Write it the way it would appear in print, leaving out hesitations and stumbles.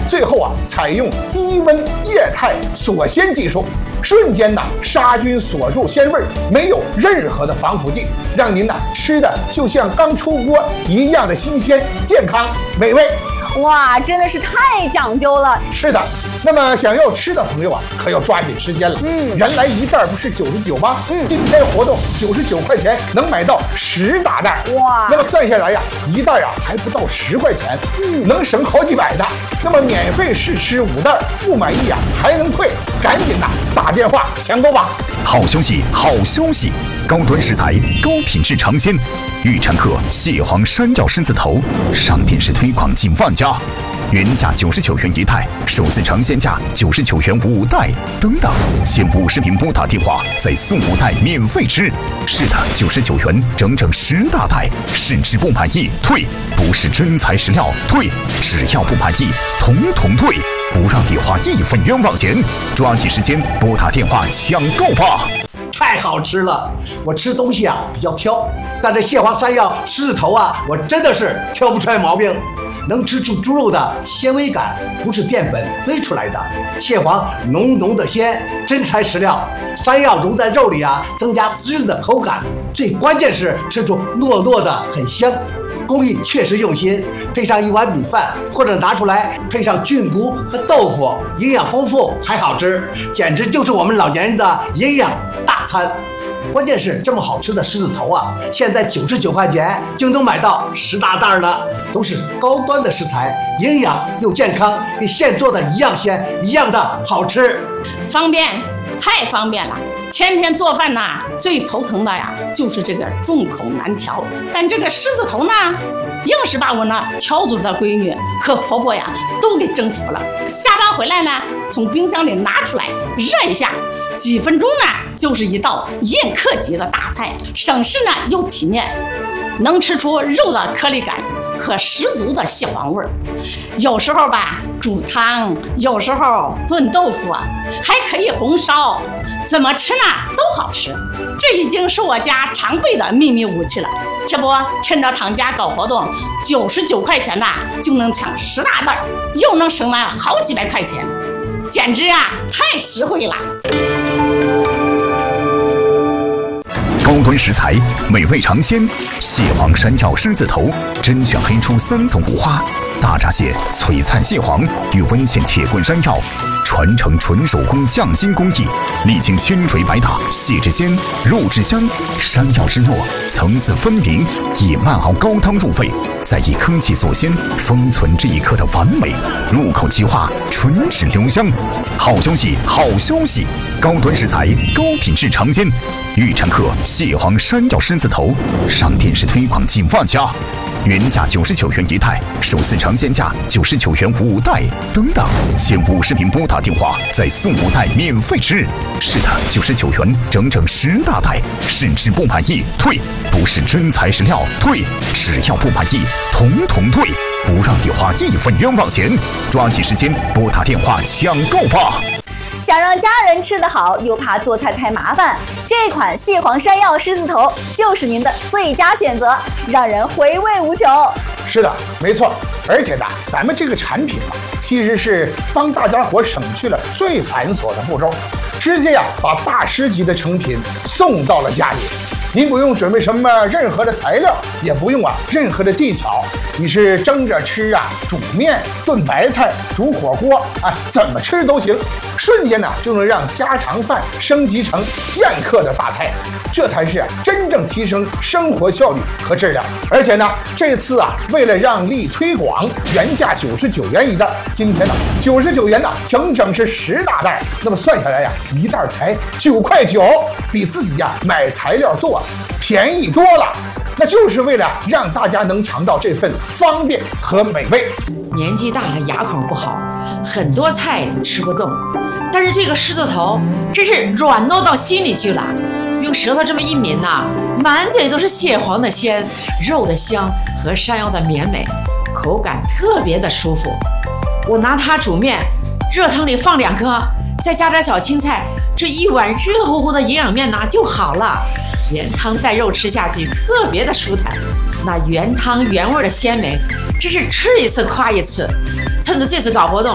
最后采用低温液态锁鲜技术，瞬间杀菌锁住鲜味，没有任何的防腐剂，让您吃的就像刚出锅一样的新鲜、健康、美味。 哇，真的是太讲究了。 是的，那么想要吃的朋友可要抓紧时间了。原来一袋不是99吗？今天活动99块钱能买到10大袋。哇，那么算下来一袋还不到10块钱，能省好几百的。那么免费试吃5袋，不满意还能退，赶紧打电话抢购吧。 好消息，好消息！高端食材，高品质尝鲜，预产客蟹黄山药狮子头，上电视推广近万家，原价99元一袋，首次尝鲜价99元5袋，等等，前50名拨打电话再送5袋免费吃。是的，99元整整10大袋，试吃不满意退，不是真材实料退，只要不满意统统退，不让你花1分冤枉钱。抓紧时间拨打电话抢购吧！ 太好吃了！我吃东西比较挑，但这蟹黄山药狮子头我真的是挑不出来毛病。能吃出猪肉的纤维感，不是淀粉堆出来的。蟹黄浓浓的鲜，真材实料。山药融在肉里增加滋润的口感。最关键是吃出糯糯的，很香。工艺确实用心，配上一碗米饭，或者拿出来配上菌菇和豆腐，营养丰富还好吃，简直就是我们老年人的营养大餐。关键是这么好吃的狮子头现在99块钱就能买到10大袋了，都是高端的食材，营养又健康，跟现做的一样鲜，一样的好吃， 方便，太方便了。天天做饭最头疼的就是这个众口难调。但这个狮子头硬是把我条族的闺女和婆婆都给征服了。下班回来从冰箱里拿出来热一下，几分钟就是一道宴客级的大菜，省事又体面，能吃出肉的颗粒感和十足的蟹黄味儿。有时候煮汤，有时候炖豆腐还可以红烧，怎么吃都好吃。这已经是我家常备的秘密武器了。这不，趁着厂家搞活动，99块钱就能抢10大袋，又能省了好几百块钱，简直太实惠了。 高端食材，美味尝鲜，蟹黄山药狮子头，甄选黑出3层五花，大闸蟹、璀璨蟹黄与温县铁棍山药，传承纯手工匠心工艺，历经千锤百打，蟹之鲜，肉之香，山药之糯，层次分明，以慢熬高汤入味，再以科技锁鲜，封存这一刻的完美，入口即化，唇齿留香。好消息，好消息！高端食材，高品质尝鲜，预产客蟹黄山药狮子头，上电视推广近万家，原价99元一袋，首次尝鲜价99元5袋，等等，前50名拨打电话再送5袋免费吃。是的，99元整整10大袋，试吃不满意退，不是真材实料退，只要不满意统统退，不让你花1分冤枉钱。抓紧时间拨打电话抢购吧！ 想让家人吃得好，又怕做菜太麻烦，这款蟹黄山药狮子头就是您的最佳选择，让人回味无穷。 是的，没错。而且咱们这个产品其实是帮大家伙省去了最繁琐的步骤，直接把大师级的成品送到了家里。您不用准备什么任何的材料，也不用任何的技巧，你是蒸着吃煮面、炖白菜、煮火锅，怎么吃都行，瞬间就能让家常饭升级成宴客的大菜，这才是真正提升生活效率和质量。而且这次为了让利推广，原价99元一袋，今天99元整整是10大袋，那么算下来一袋才9块9，比自己买材料做便宜多了。那就是为了让大家能尝到这份方便和美味。 年纪大了，牙口不好，很多菜都吃不动，但是这个狮子头真是软糯到心里去了。用舌头这么一抿满嘴都是蟹黄的鲜，肉的香和山药的绵美，口感特别的舒服。我拿它煮面，热汤里放2颗，再加点小青菜，这一碗热乎乎的营养面就好了。原汤带肉吃下去特别的舒坦，那原汤原味的鲜美，真是吃一次夸一次。趁着这次搞活动，